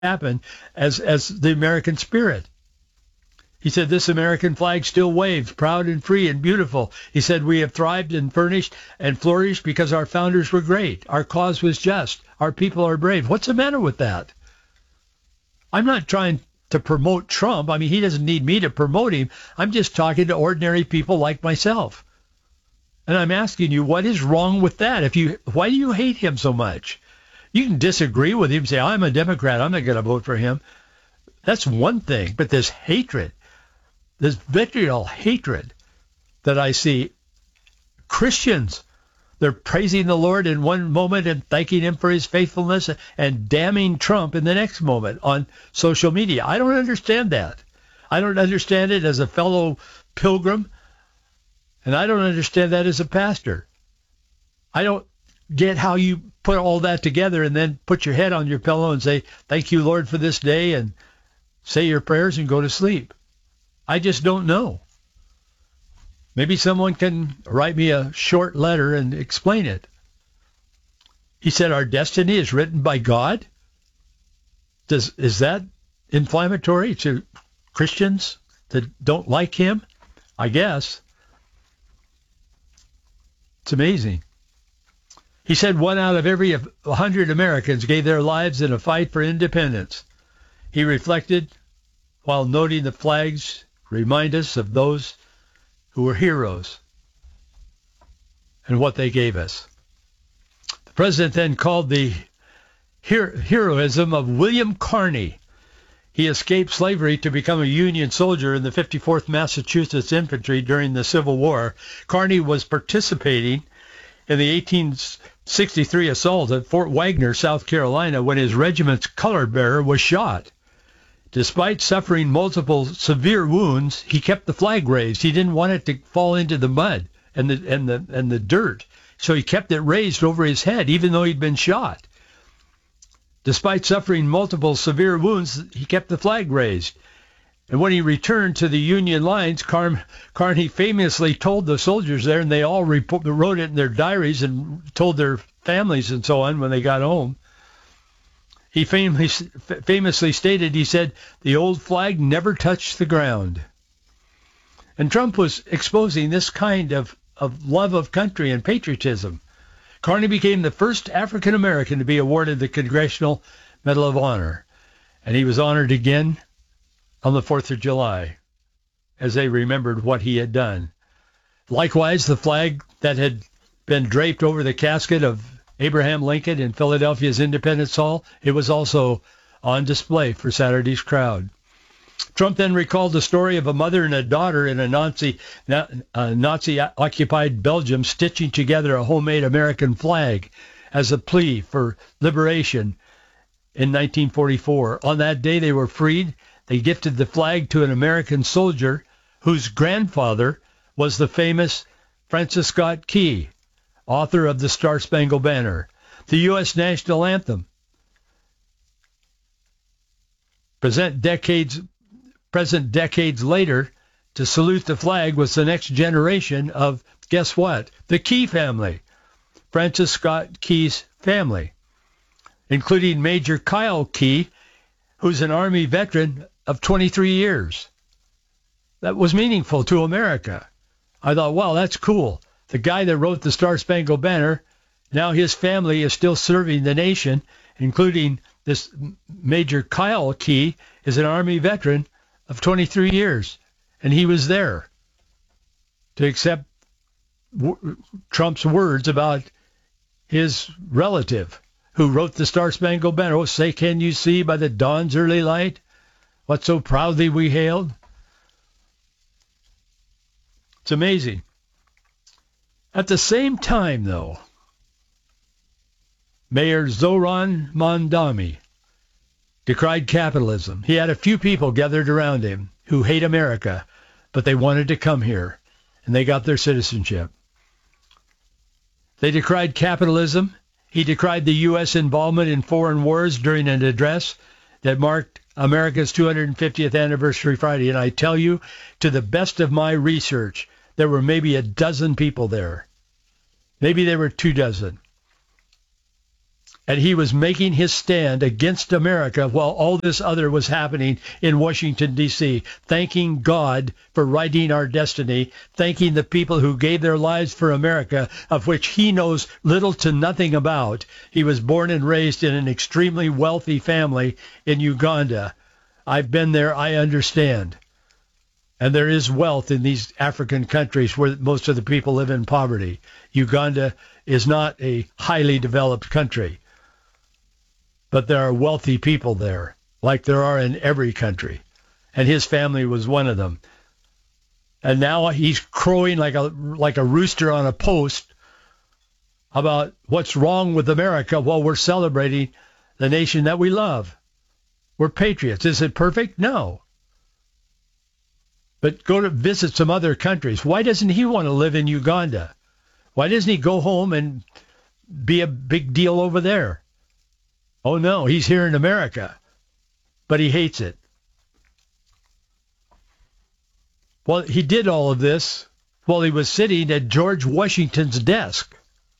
happen as the American spirit. He said, this American flag still waves, proud and free and beautiful. He said, we have thrived and furnished and flourished because our founders were great. Our cause was just. Our people are brave. What's the matter with that? I'm not trying to promote Trump. I mean, he doesn't need me to promote him. I'm just talking to ordinary people like myself. And I'm asking you, what is wrong with that? Why do you hate him so much? You can disagree with him, say, I'm a Democrat, I'm not going to vote for him. That's one thing. But this hatred, this vitriol hatred that I see, Christians, they're praising the Lord in one moment and thanking him for his faithfulness and damning Trump in the next moment on social media. I don't understand that. I don't understand it as a fellow pilgrim, and I don't understand that as a pastor. I don't get how you put all that together and then put your head on your pillow and say, thank you, Lord, for this day, and say your prayers and go to sleep. I just don't know. Maybe someone can write me a short letter and explain it. He said our destiny is written by God. Is that inflammatory to Christians that don't like him? I guess. It's amazing. He said 1 out of every 100 Americans gave their lives in a fight for independence. He reflected while noting the flags remind us of those who were heroes and what they gave us. The president then called the heroism of William Carney. He escaped slavery to become a Union soldier in the 54th Massachusetts Infantry during the Civil War. Carney was participating in the 1863 assault at Fort Wagner, South Carolina, when his regiment's color bearer was shot. Despite suffering multiple severe wounds, he kept the flag raised. He didn't want it to fall into the mud and the dirt, so he kept it raised over his head, even though he'd been shot. Despite suffering multiple severe wounds, he kept the flag raised. And when he returned to the Union lines, Carney famously told the soldiers there, and they all wrote it in their diaries and told their families and so on when they got home. He famously stated, he said, the old flag never touched the ground. And Trump was exposing this kind of love of country and patriotism. Carney became the first African American to be awarded the Congressional Medal of Honor. And he was honored again on the 4th of July as they remembered what he had done. Likewise, the flag that had been draped over the casket of Abraham Lincoln in Philadelphia's Independence Hall, it was also on display for Saturday's crowd. Trump then recalled the story of a mother and a daughter in a Nazi-occupied Belgium stitching together a homemade American flag as a plea for liberation in 1944. On that day they were freed. They gifted the flag to an American soldier whose grandfather was the famous Francis Scott Key, author of the Star-Spangled Banner. The U.S. national anthem, present decades later, to salute the flag was the next generation of, guess what? The Key family, Francis Scott Key's family, including Major Kyle Key, who's an Army veteran of 23 years. That was meaningful to America. I thought, wow, that's cool. The guy that wrote the Star-Spangled Banner, now his family is still serving the nation, including this Major Kyle Key is an Army veteran of 23 years, and he was there to accept Trump's words about his relative who wrote the Star-Spangled Banner. Oh, say, can you see by the dawn's early light what so proudly we hailed? It's amazing. At the same time, though, Mayor Zoran Mondani decried capitalism. He had a few people gathered around him who hate America, but they wanted to come here, and they got their citizenship. They decried capitalism. He decried the U.S. involvement in foreign wars during an address that marked America's 250th anniversary Friday. And I tell you, to the best of my research, there were maybe a dozen people there. Maybe there were 24. And he was making his stand against America while all this other was happening in Washington, D.C., thanking God for writing our destiny, thanking the people who gave their lives for America, of which he knows little to nothing about. He was born and raised in an extremely wealthy family in Uganda. I've been there. I understand. And there is wealth in these African countries where most of the people live in poverty. Uganda is not a highly developed country. But there are wealthy people there, like there are in every country. And his family was one of them. And now he's crowing like a rooster on a post about what's wrong with America while we're celebrating the nation that we love. We're patriots. Is it perfect? No. But go to visit some other countries. Why doesn't he want to live in Uganda? Why doesn't he go home and be a big deal over there? Oh, no, he's here in America, but he hates it. Well, he did all of this while he was sitting at George Washington's desk.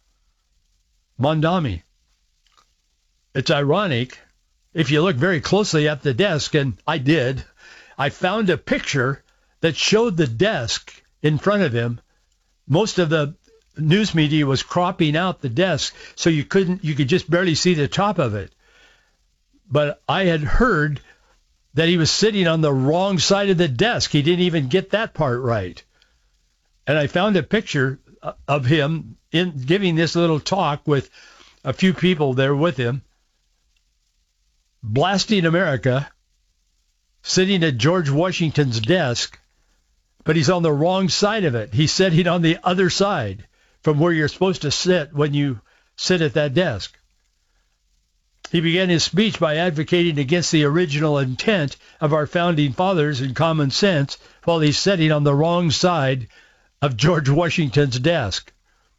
Mondami. It's ironic. If you look very closely at the desk, and I did, I found a picture that showed the desk in front of him. Most of the news media was cropping out the desk, so you could just barely see the top of it. But I had heard that he was sitting on the wrong side of the desk. He didn't even get that part right. And I found a picture of him giving this little talk with a few people there with him, blasting America, sitting at George Washington's desk, but he's on the wrong side of it. He's sitting on the other side from where you're supposed to sit when you sit at that desk. He began his speech by advocating against the original intent of our founding fathers and common sense while he's sitting on the wrong side of George Washington's desk.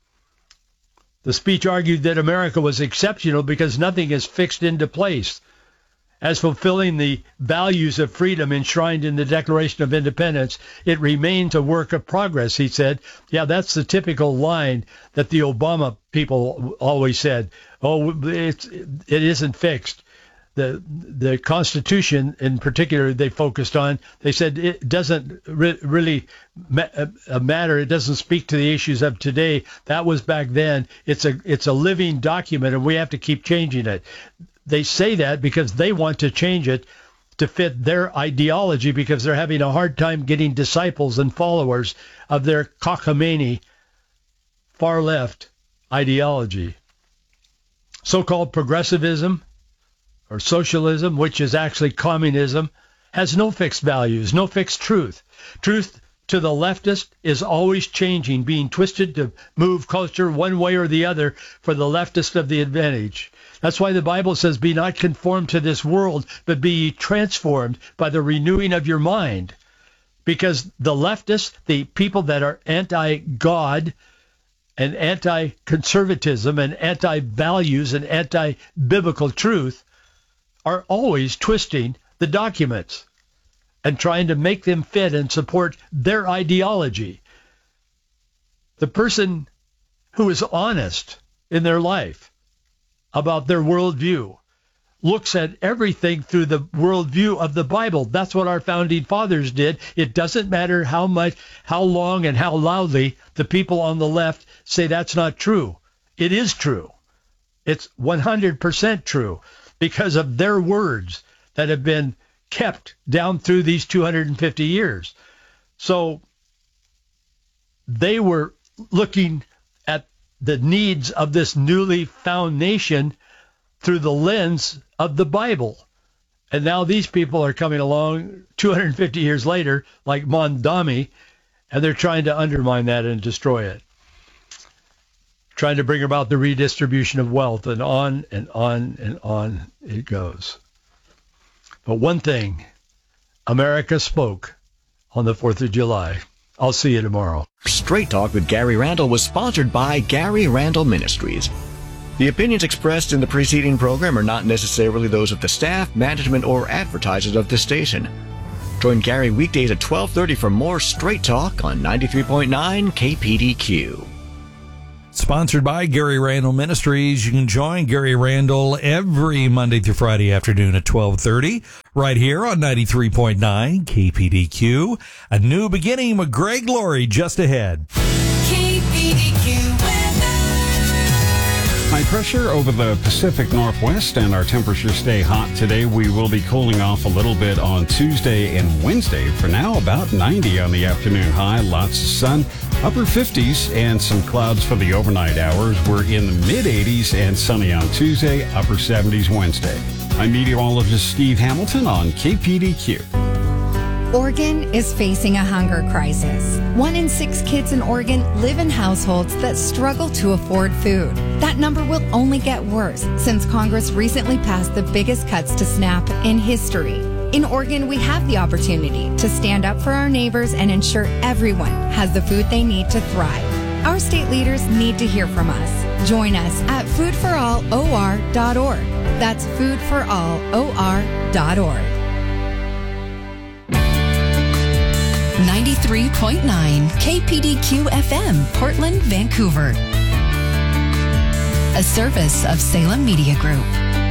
The speech argued that America was exceptional because nothing is fixed into place. As fulfilling the values of freedom enshrined in the Declaration of Independence, it remains a work of progress, he said. Yeah, that's the typical line that the Obama people always said. Oh, it isn't fixed. The Constitution, in particular, they focused on. They said it doesn't really matter. It doesn't speak to the issues of today. That was back then. It's a living document, and we have to keep changing it. They say that because they want to change it to fit their ideology because they're having a hard time getting disciples and followers of their cockamamie far-left ideology. So-called progressivism or socialism, which is actually communism, has no fixed values, no fixed truth. Truth to the leftist is always changing, being twisted to move culture one way or the other for the leftist of the advantage. That's why the Bible says, be not conformed to this world, but be ye transformed by the renewing of your mind. Because the leftists, the people that are anti-God and anti-conservatism and anti-values and anti-biblical truth, are always twisting the documents and trying to make them fit and support their ideology. The person who is honest in their life about their worldview looks at everything through the worldview of the Bible. That's what our founding fathers did. It doesn't matter how much, how long, and how loudly the people on the left say that's not true. It is true. It's 100% true because of their words that have been kept down through these 250 years. So they were looking at the needs of this newly found nation through the lens of the Bible. And now these people are coming along 250 years later, like Mondami, and they're trying to undermine that and destroy it. Trying to bring about the redistribution of wealth, and on and on and on it goes. But one thing, America spoke on the 4th of July. I'll see you tomorrow. Straight Talk with Gary Randall was sponsored by Gary Randall Ministries. The opinions expressed in the preceding program are not necessarily those of the staff, management, or advertisers of this station. Join Gary weekdays at 12:30 for more Straight Talk on 93.9 KPDQ. Sponsored by Gary Randall Ministries. You can join Gary Randall every Monday through Friday afternoon at 12:30 right here on 93.9 KPDQ. A new beginning with Greg Laurie just ahead. KPDQ weather. High pressure over the Pacific Northwest, and our temperatures stay hot today. We will be cooling off a little bit on Tuesday and Wednesday. For now, about 90 on the afternoon high. Lots of sun, upper 50s, and some clouds for the overnight hours. We're in the mid-80s and sunny on Tuesday, upper 70s Wednesday. I'm meteorologist Steve Hamilton on KPDQ. Oregon is facing a hunger crisis. 1 in 6 kids in Oregon live in households that struggle to afford food. That number will only get worse since Congress recently passed the biggest cuts to SNAP in history. In Oregon, we have the opportunity to stand up for our neighbors and ensure everyone has the food they need to thrive. Our state leaders need to hear from us. Join us at foodforallor.org. That's foodforallor.org. 93.9 KPDQ FM, Portland, Vancouver. A service of Salem Media Group.